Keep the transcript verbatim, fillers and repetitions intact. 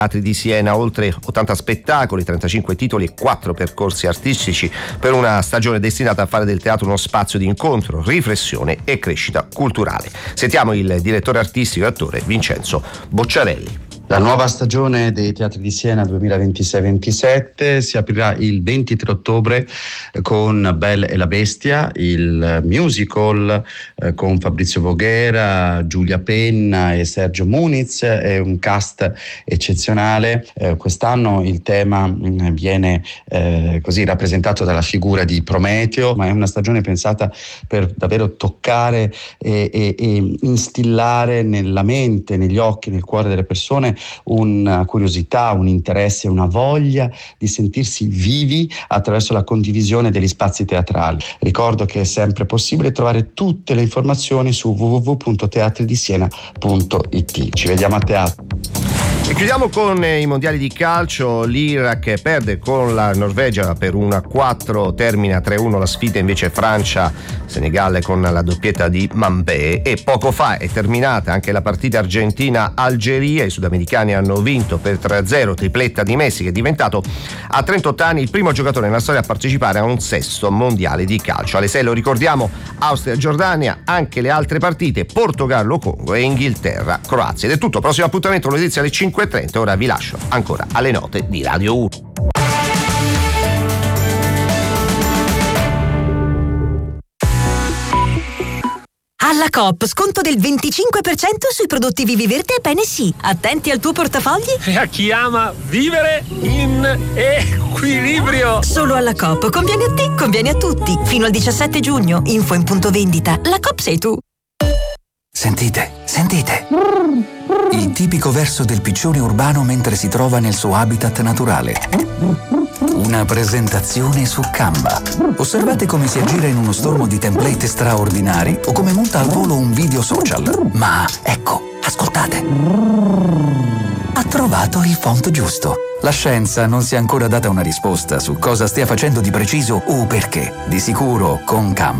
Teatri di Siena, oltre ottanta spettacoli, trentacinque titoli e quattro percorsi artistici per una stagione destinata a fare del teatro uno spazio di incontro, riflessione e crescita culturale. Sentiamo il direttore artistico e attore Vincenzo Bocciarelli. La nuova stagione dei Teatri di Siena duemilaventisei ventisette si aprirà il ventitré ottobre con Belle e la Bestia, il musical eh, con Fabrizio Voghera, Giulia Penna e Sergio Muniz. È un cast eccezionale. Eh, quest'anno il tema mh, viene eh, così rappresentato dalla figura di Prometeo, ma è una stagione pensata per davvero toccare e, e, e instillare nella mente, negli occhi, nel cuore delle persone una curiosità, un interesse, una voglia di sentirsi vivi attraverso la condivisione degli spazi teatrali. Ricordo che è sempre possibile trovare tutte le informazioni su w w w punto teatri di siena punto i t. Ci vediamo a teatro. E chiudiamo con i mondiali di calcio. L'Iraq perde con la Norvegia per uno a quattro, termina tre a uno la sfida, invece Francia-Senegal con la doppietta di Mbappé. E poco fa è terminata anche la partita Argentina-Algeria. I sudamericani hanno vinto per tre a zero, tripletta di Messi, che è diventato a trentotto anni il primo giocatore nella storia a partecipare a un sesto mondiale di calcio. Alle sei, lo ricordiamo, Austria-Giordania, anche le altre partite Portogallo-Congo e Inghilterra-Croazia. Ed è tutto, prossimo appuntamento lo inizia alle cinque e trenta. Ora vi lascio ancora alle note di Radio uno. Alla Coop, sconto del venticinque per cento sui prodotti Viviverde e Bene Sì. Attenti al tuo portafogli. E a chi ama vivere in equilibrio. Solo alla Coop. Conviene a te, conviene a tutti. Fino al diciassette giugno. Info in punto vendita. La Coop sei tu. Sentite, sentite. Il tipico verso del piccione urbano mentre si trova nel suo habitat naturale. Una presentazione su Canva. Osservate come si aggira in uno stormo di template straordinari o come monta al volo un video social. Ma ecco, ascoltate. Ha trovato il font giusto. La scienza non si è ancora data una risposta su cosa stia facendo di preciso o perché. Di sicuro, con Canva